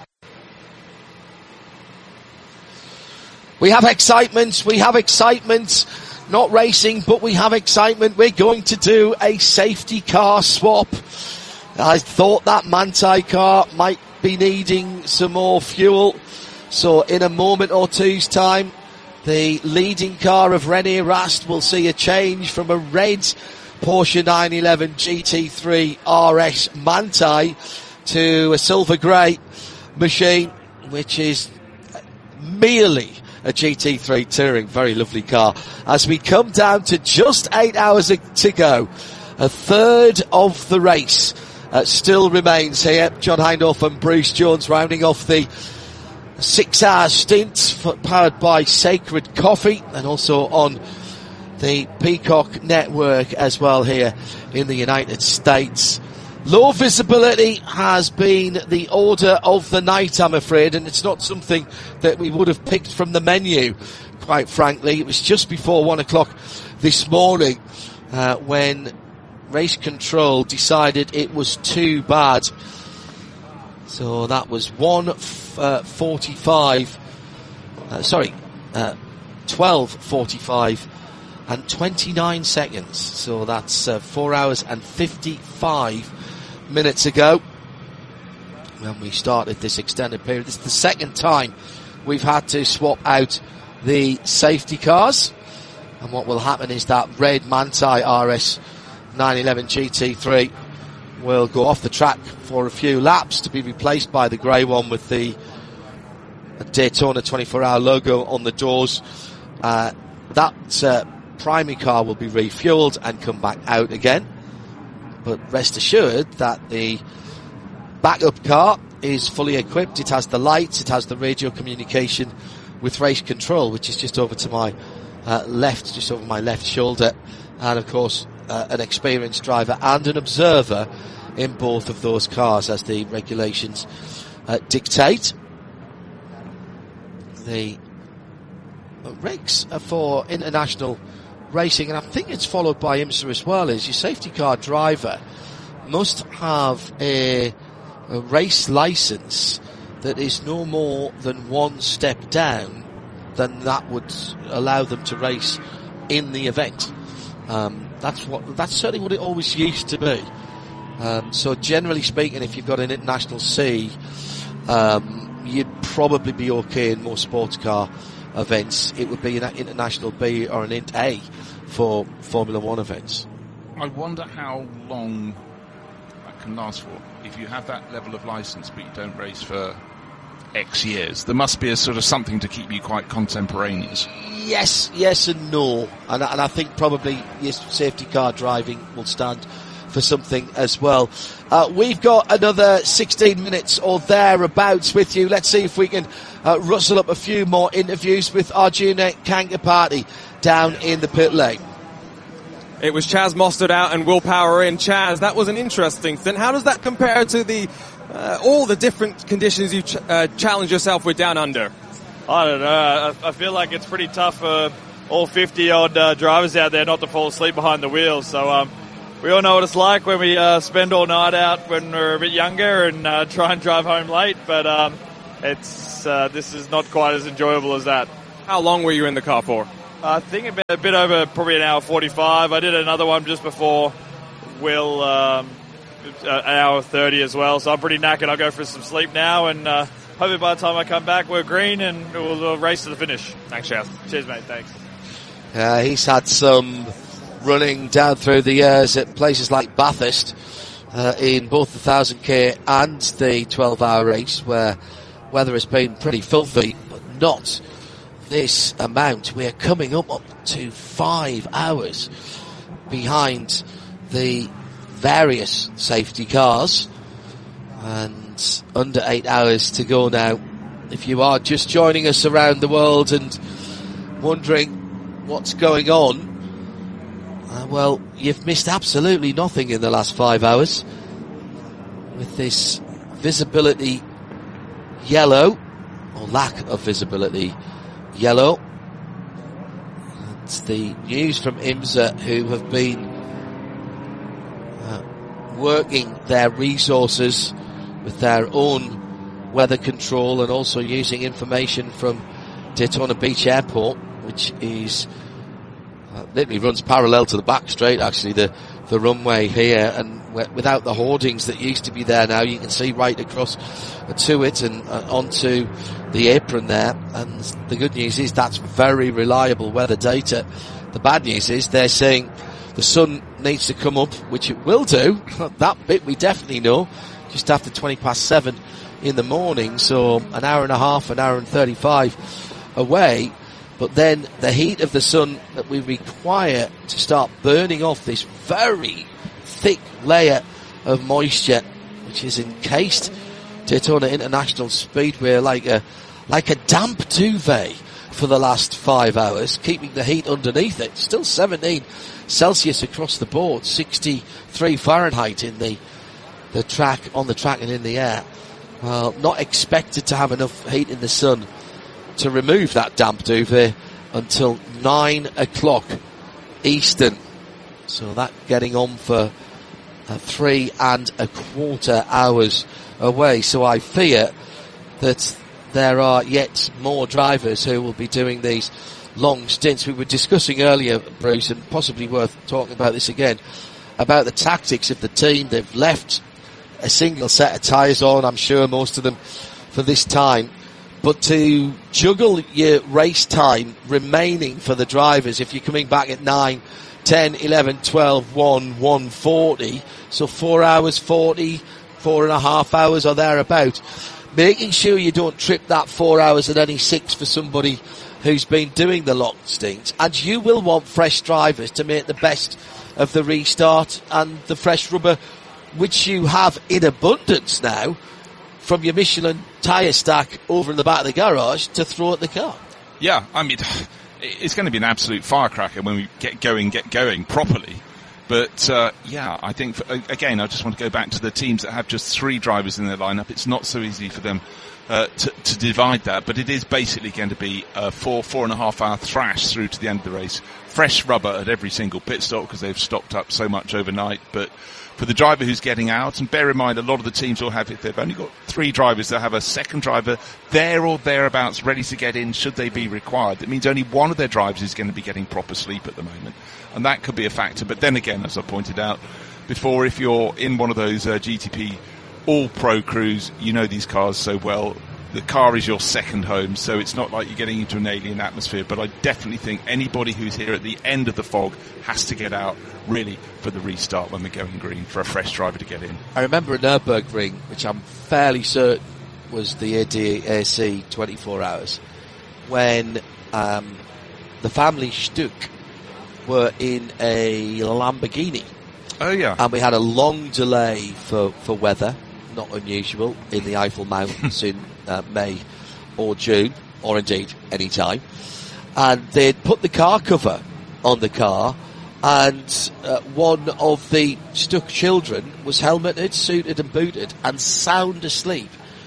We have excitement. We have excitement. Not racing, but we have excitement. We're going to do a safety car swap. I thought that Manthey car might be needing some more fuel. So in a moment or two's time, the leading car of René Rast will see a change from a red Porsche nine eleven G T three R S Manthey to a silver grey machine, which is merely a G T three Touring. Very lovely car. As we come down to just eight hours to go, a third of the race uh, still remains here. John Hindhaugh and Bruce Jones rounding off the six hour stint powered by Sacred Coffee, and also on the Peacock network as well here in the United States. Low visibility has been the order of the night, I'm afraid, and it's not something that we would have picked from the menu, quite frankly. It was just before one o'clock this morning uh, when Race Control decided it was too bad. So that was one forty-five, uh, sorry, uh, twelve forty-five and twenty-nine seconds. So that's uh, four hours and fifty-five minutes ago when we started this extended period. This is the second time we've had to swap out the safety cars, and what will happen is that red Manthey R S nine eleven G T three will go off the track for a few laps to be replaced by the grey one with the Daytona twenty-four hour logo on the doors. Uh, that uh, primary car will be refueled and come back out again. But rest assured that the backup car is fully equipped. It has the lights, it has the radio communication with Race Control, which is just over to my uh, left, just over my left shoulder. And of course, uh, an experienced driver and an observer in both of those cars as the regulations uh, dictate. The regs are for international racing, and I think it's followed by IMSA as well, is your safety car driver must have a, a race license that is no more than one step down than that would allow them to race in the event. Um, that's what that's certainly what it always used to be. Um, so generally speaking, if you've got an international C, um, you'd probably be okay in most sports car events. It would be an international B or an int A for Formula One events. I wonder how long that can last for. If you have that level of license but you don't race for X years, there must be a sort of something to keep you quite contemporaneous. Yes, yes and no. And, and I think probably yes, safety car driving will stand for something as well. Uh, we've got another sixteen minutes or thereabouts with you. Let's see if we can uh, rustle up a few more interviews with Arjuna Kankapati down in the pit lane. It was Chaz Mostert out and Will Power in. Chaz, that was an interesting thing. How does that compare to the uh, all the different conditions you ch- uh, challenge yourself with down under? I don't know. I, I feel like it's pretty tough uh, all fifty odd uh, drivers out there not to fall asleep behind the wheel. So um, we all know what it's like when we uh, spend all night out when we're a bit younger and uh, try and drive home late. But um, it's uh, this is not quite as enjoyable as that. How long were you in the car for? I think about a bit over probably an hour forty-five. I did another one just before Will, um, an hour thirty as well. So I'm pretty knackered. I'll go for some sleep now, and uh, hopefully by the time I come back, we're green and we'll, we'll race to the finish. Thanks, Chaz. Cheers, mate. Thanks. Uh, he's had some running down through the years at places like Bathurst uh, in both the one thousand K and the twelve hour race, where weather has been pretty filthy, but not this amount. We're coming up, up to five hours behind the various safety cars, and under eight hours to go now. If you are just joining us around the world and wondering what's going on, uh, well, you've missed absolutely nothing in the last five hours with this visibility yellow, or lack of visibility yellow. It's the news from IMSA, who have been uh, working their resources with their own weather control and also using information from Daytona Beach Airport, which is uh, literally runs parallel to the back straight, actually, the, the runway here, and w- without the hoardings that used to be there now, you can see right across to it and uh, onto the apron there. And the good news is that's very reliable weather data. The bad news is they're saying the sun needs to come up, which it will do. That bit we definitely know, just after twenty past seven in the morning, so an hour and a half, an hour and thirty-five away. But then the heat of the sun that we require to start burning off this very thick layer of moisture, which is encased Daytona International Speedway like a like a damp duvet for the last five hours, keeping the heat underneath it. Still seventeen Celsius across the board, sixty-three Fahrenheit in the the track, on the track and in the air. Well, not expected to have enough heat in the sun to remove that damp duvet until nine o'clock Eastern. So that getting on for uh, three and a quarter hours away. So I fear that there are yet more drivers who will be doing these long stints. We were discussing earlier, Bruce, and possibly worth talking about this again, about the tactics of the team. They've left a single set of tyres on, I'm sure most of them, for this time. But to juggle your race time remaining for the drivers, if you're coming back at nine, ten, eleven, twelve, one, one forty, so four hours forty, four and a half hours or thereabout, making sure you don't trip that four hours at any six for somebody who's been doing the long stints. And you will want fresh drivers to make the best of the restart and the fresh rubber, which you have in abundance now from your Michelin tyre stack over in the back of the garage to throw at the car. Yeah, I mean, it's going to be an absolute firecracker when we get going, get going properly. But, uh, yeah, I think, for, again, I just want to go back to the teams that have just three drivers in their lineup. It's not so easy for them uh, to, to divide that, but it is basically going to be a four, four and a half hour thrash through to the end of the race. Fresh rubber at every single pit stop because they've stocked up so much overnight. But for the driver who's getting out, and bear in mind, a lot of the teams will have, if they've only got three drivers, they'll have a second driver there or thereabouts ready to get in should they be required. That means only one of their drivers is going to be getting proper sleep at the moment. And that could be a factor. But then again, as I pointed out before, if you're in one of those uh, G T P all-pro crews, you know these cars so well. The car is your second home, so it's not like you're getting into an alien atmosphere. But I definitely think anybody who's here at the end of the fog has to get out, really, for the restart when we're going green, for a fresh driver to get in. I remember a Nürburgring, which I'm fairly certain was the A D A C twenty-four hours, when um, the family Stuck were in a Lamborghini. Oh, yeah. And we had a long delay for, for weather, not unusual, in the Eiffel Mountains in uh, May or June, or indeed any time. And they'd put the car cover on the car, and uh, one of the Stuck children was helmeted, suited and booted, and sound asleep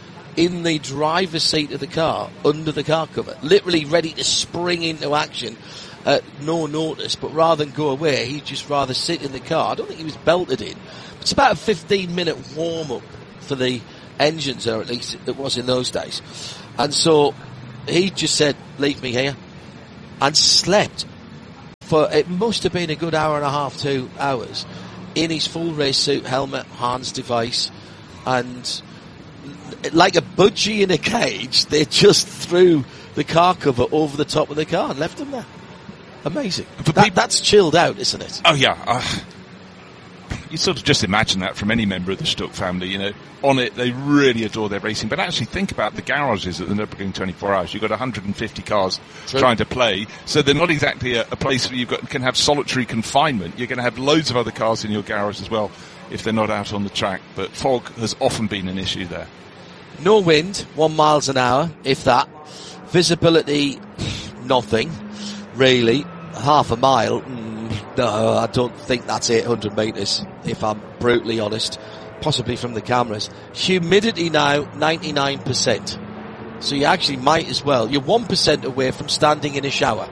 in the driver's seat of the car, under the car cover, literally ready to spring into action at no notice, but rather than go away, he'd just rather sit in the car. I don't think he was belted in. It's about a fifteen minute warm-up for the engines, or at least it was in those days. And so he just said, leave me here, and slept for, it must have been a good hour and a half, two hours, in his full race suit, helmet, Hans device, and like a budgie in a cage, they just threw the car cover over the top of the car and left him there. Amazing. That, people, that's chilled out, isn't it? Oh yeah. Uh, you sort of just imagine that from any member of the Stuck family, you know. On it, they really adore their racing. But actually think about the garages at the Nürburgring twenty-four hours. You've got one hundred fifty cars True. Trying to play. So they're not exactly a, a place where you can have solitary confinement. You're going to have loads of other cars in your garage as well if they're not out on the track. But fog has often been an issue there. No wind, one miles an hour, if that. Visibility, nothing, really. Half a mile, mm, no, I don't think that's eight hundred metres, if I'm brutally honest. Possibly from the cameras. Humidity now, ninety-nine percent. So you actually might as well. You're one percent away from standing in a shower.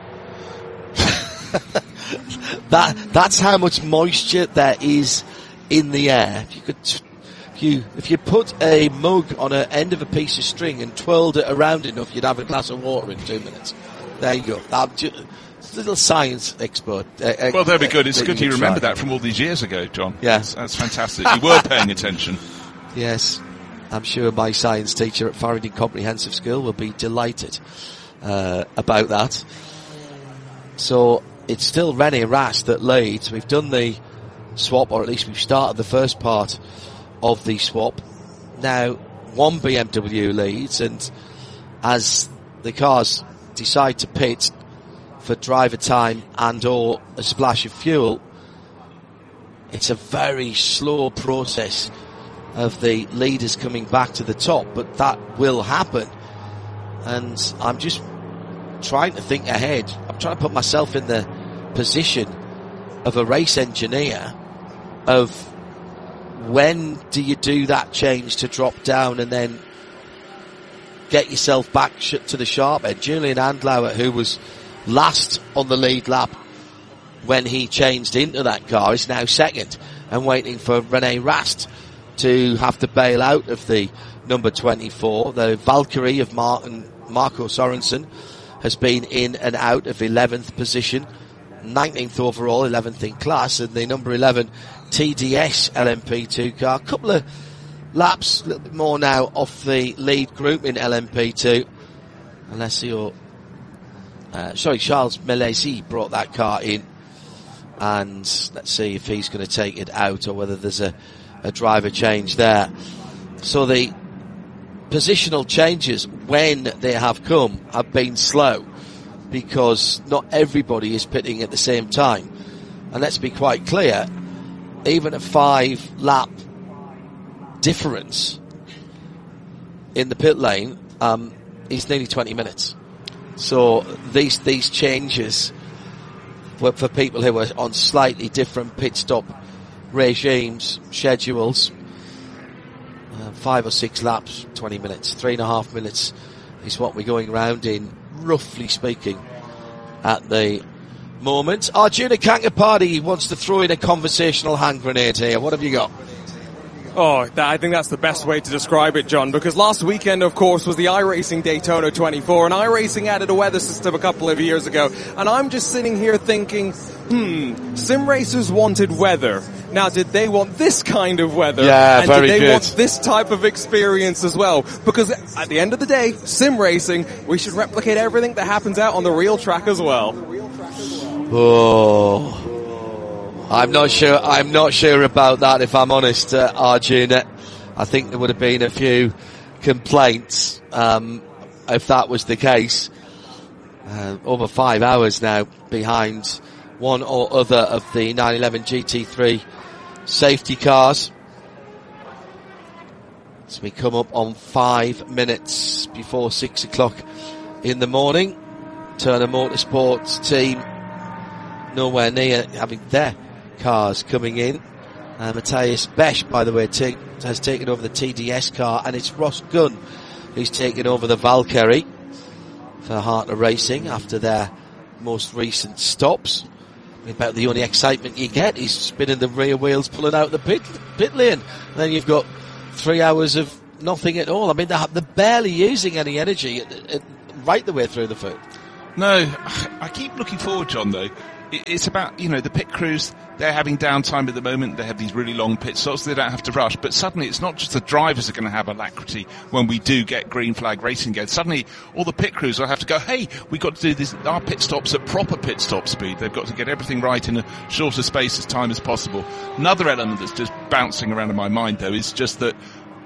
that That's how much moisture there is in the air. If you could... If you, if you put a mug on an end of a piece of string and twirled it around enough, you'd have a glass of water in two minutes. There you go. That, just, little science expert. Uh, well, that'd be good. It's uh, good you remember that from all these years ago, John. Yeah. That's, that's fantastic. You were paying attention. Yes. I'm sure my science teacher at Farringdon Comprehensive School will be delighted uh, about that. So, it's still René Rast that leads. We've done the swap, or at least we've started the first part of the swap. Now, one B M W leads, and as the cars decide to pit for driver time and or a splash of fuel, it's a very slow process of the leaders coming back to the top, but that will happen. And I'm just trying to think ahead. I'm trying to put myself in the position of a race engineer of when do you do that change to drop down and then get yourself back sh- to the sharp end. Julian Andlauer, who was last on the lead lap when he changed into that car, is now second and waiting for René Rast to have to bail out of the number twenty-four. The Valkyrie of Martin, Marco Sorensen has been in and out of eleventh position, nineteenth overall, eleventh in class, and the number eleven T D S L M P two car. A couple of laps, a little bit more now off the lead group in L M P two. Alessio, uh, sorry, Charles Melesi brought that car in, and let's see if he's going to take it out or whether there's a, a driver change there. So the positional changes, when they have come, have been slow because not everybody is pitting at the same time. And let's be quite clear, even a five lap difference in the pit lane um, is nearly twenty minutes. So these these changes were for people who are on slightly different pit stop regimes, schedules. Uh, five or six laps, twenty minutes, three and a half minutes is what we're going round in, roughly speaking, at the moment. Arjuna Kankapati wants to throw in a conversational hand grenade here. What have you got? Oh, that, I think that's the best way to describe it, John, because last weekend, of course, was the iRacing Daytona twenty-four, and iRacing added a weather system a couple of years ago, and I'm just sitting here thinking, hmm, sim racers wanted weather. Now, did they want this kind of weather? Yeah, and very did they good. want this type of experience as well? Because at the end of the day, sim racing, we should replicate everything that happens out on the real track as well. Oh, I'm not sure. I'm not sure about that. If I'm honest, uh, Arjuna, I think there would have been a few complaints um, if that was the case. Uh, over five hours now behind one or other of the nine eleven G T three safety cars. So we come up on five minutes before six o'clock in the morning. Turner Motorsports team nowhere near having their cars coming in. Uh, Matthias Besch, by the way, take, has taken over the T D S car, and it's Ross Gunn who's taken over the Valkyrie for Hartner Racing after their most recent stops. About the only excitement you get is spinning the rear wheels, pulling out the pit, pit lane. And then you've got three hours of nothing at all. I mean, they're, they're barely using any energy at, at, right the way through the field. No, I keep looking forward, John, though. It's about, you know, the pit crews, they're having downtime at the moment. They have these really long pit stops, so they don't have to rush. But suddenly it's not just the drivers are going to have alacrity when we do get green flag racing again. Suddenly all the pit crews will have to go, hey, we've got to do this, our pit stops at proper pit stop speed. They've got to get everything right in a shorter space of time as possible. Another element that's just bouncing around in my mind, though, is just that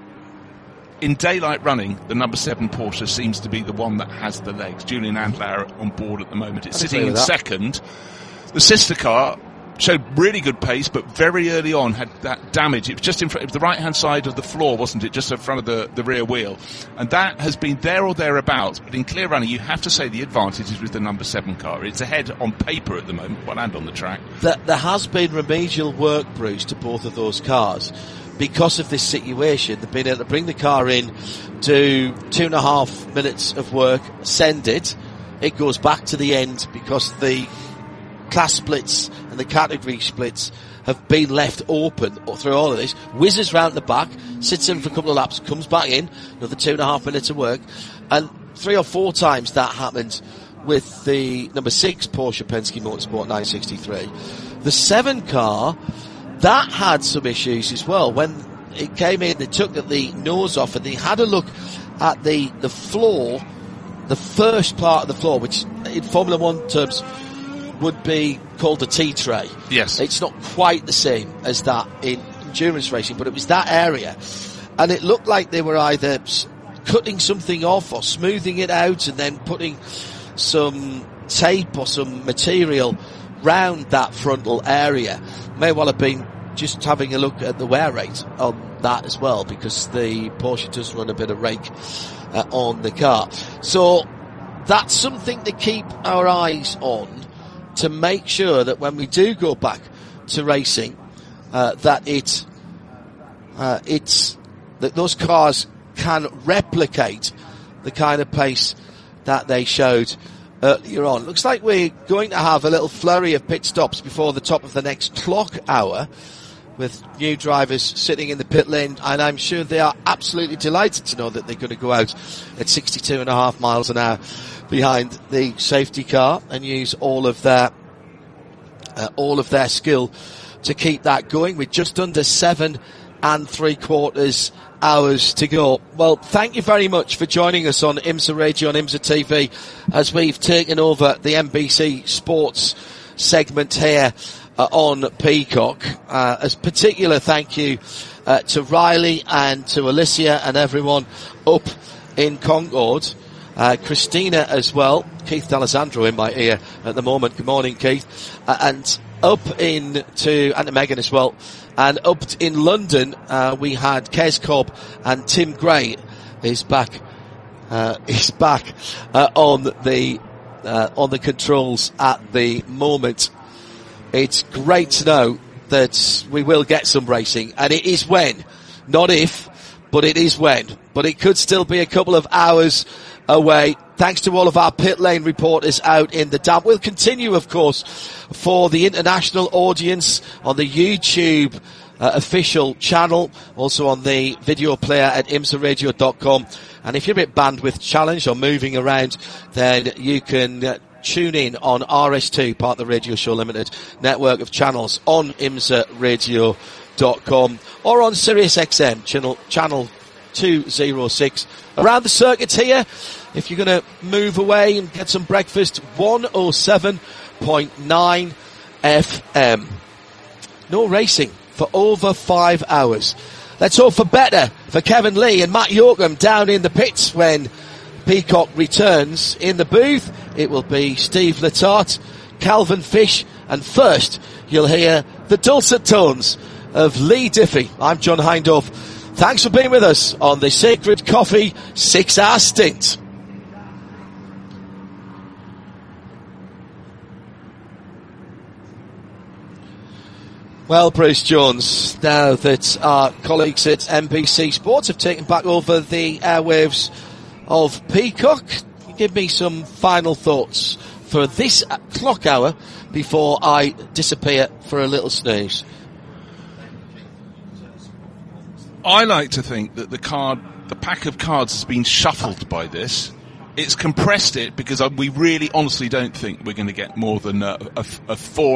in daylight running, the number seven Porsche seems to be the one that has the legs. Julian Andlauer on board at the moment. It's sitting in second. The sister car showed really good pace, but very early on had that damage. It was just in front, it was the right-hand side of the floor, wasn't it? Just in front of the, the rear wheel. And that has been there or thereabouts. But in clear running, you have to say the advantage is with the number seven car. It's ahead on paper at the moment, well, and on the track. There, there has been remedial work, Bruce, to both of those cars. Because of this situation, they've been able to bring the car in, do two and a half minutes of work, send it. It goes back to the end because the class splits and the category splits have been left open through all of this. Whizzes round the back, sits in for a couple of laps, comes back in, another two and a half minutes of work. And three or four times that happened with the number six Porsche Penske Motorsport nine sixty-three. The seven car, that had some issues as well. When it came in, they took the nose off and they had a look at the, the floor, the first part of the floor, which in Formula One terms would be called a T-tray. Yes. It's not quite the same as that in endurance racing, but it was that area. And it looked like they were either cutting something off or smoothing it out and then putting some tape or some material round that frontal area. May well have been just having a look at the wear rate on that as well, because the Porsche does run a bit of rake uh, on the car. So that's something to keep our eyes on, to make sure that when we do go back to racing, uh, that it, uh, it's, that those cars can replicate the kind of pace that they showed earlier on. Looks like we're going to have a little flurry of pit stops before the top of the next clock hour, with new drivers sitting in the pit lane, and I'm sure they are absolutely delighted to know that they're going to go out at sixty-two and a half miles an hour behind the safety car and use all of their uh, all of their skill to keep that going, with just under seven and three quarters hours to go. Well, thank you very much for joining us on IMSA Radio and IMSA T V as we've taken over the N B C Sports segment here uh, on Peacock. Uh, as particular thank you uh, to Riley and to Alicia and everyone up in Concord. Uh, Christina as well. Keith D'Alessandro in my ear at the moment. Good morning, Keith. Uh, and up in to, and to Megan as well. And up in London, uh, we had Kes Cobb and Tim Gray is back, uh, is back, uh, on the, uh, on the controls at the moment. It's great to know that we will get some racing, and it is when, not if, but it is when. But it could still be a couple of hours away. Thanks to all of our pit lane reporters out in the damp. We'll continue, of course, for the international audience on the YouTube uh, official channel, also on the video player at imsa radio dot com. And if you're a bit bandwidth challenged or moving around, then you can uh, tune in on R S two, part of the Radio Show Limited network of channels, on imsa radio dot com, or on Sirius X M channel channel two oh six. Around the circuit here, if you're going to move away and get some breakfast, one oh seven point nine F M. No racing for over five hours. Let's hope for better for Kevin Lee and Matt Yorkham down in the pits when Peacock returns. In the booth, it will be Steve Letarte, Calvin Fish, and first you'll hear the dulcet tones of Lee Diffie. I'm John Hindhaugh. Thanks for being with us on the Sacred Coffee six-hour stint. Well, Bruce Jones, now that our colleagues at N B C Sports have taken back over the airwaves of Peacock, give me some final thoughts for this clock hour before I disappear for a little snooze. I like to think that the card, the pack of cards has been shuffled by this. It's compressed it because we really honestly don't think we're going to get more than a, a, a four